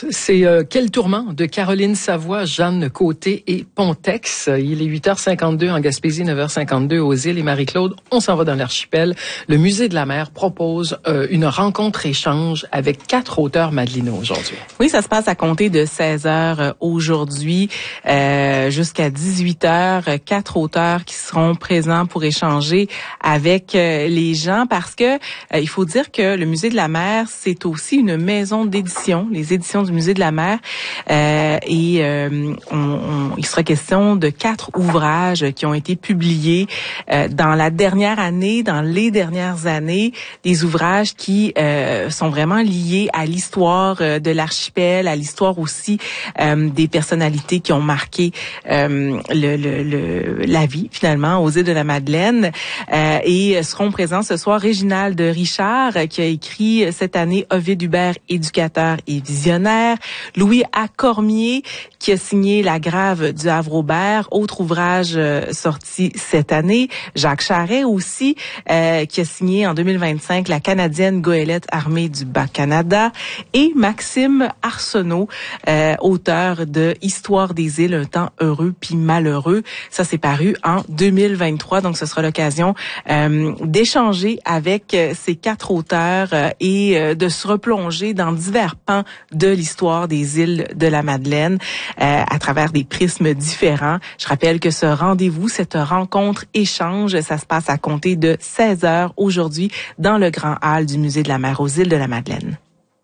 C'est Quel tourment de Caroline Savoie, Jeanne Côté et Pontex. Il est 8h52 en Gaspésie, 9h52 aux îles. Et Marie-Claude, on s'en va dans l'archipel. Le Musée de la mer propose une rencontre-échange avec 4 auteurs madelinots aujourd'hui. Oui, ça se passe à compter de 16h aujourd'hui jusqu'à 18h. 4 auteurs qui seront présents pour échanger avec les gens parce que il faut dire que le Musée de la mer, c'est aussi une maison d'édition, les éditions du Musée de la mer. Il sera question de 4 ouvrages qui ont été publiés dans les dernières années, des ouvrages qui sont vraiment liés à l'histoire de l'archipel, à l'histoire aussi des personnalités qui ont marqué la vie finalement aux îles de la Madeleine. Et seront présents ce soir Réginald Richard qui a écrit cette année Ovid Hubert, éducateur et visionnaire, Louis A. Cormier qui a signé La Grave du Havre-Aubert, autre ouvrage sorti cette année, Jacques Charest aussi qui a signé en 2025 La Canadienne Goélette armée du Bas-Canada, et Maxime Arsenault, auteur de Histoire des îles, un temps heureux puis malheureux. Ça s'est paru en 2023, donc ce sera l'occasion d'échanger avec ces 4 auteurs et de se replonger dans divers pans de l'histoire des îles de la Madeleine à travers des prismes différents. Je rappelle que ce rendez-vous, cette rencontre-échange, ça se passe à compter de 16h aujourd'hui dans le Grand Hall du Musée de la mer aux îles de la Madeleine.